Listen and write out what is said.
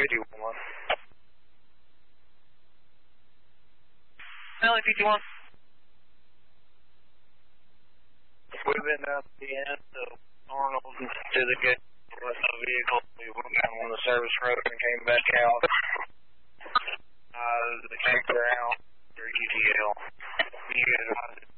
51. LA 51. We've been up the end of Arnold to the gate with the vehicle. We went down on the service road and came back out. The campground for UTL. You guys are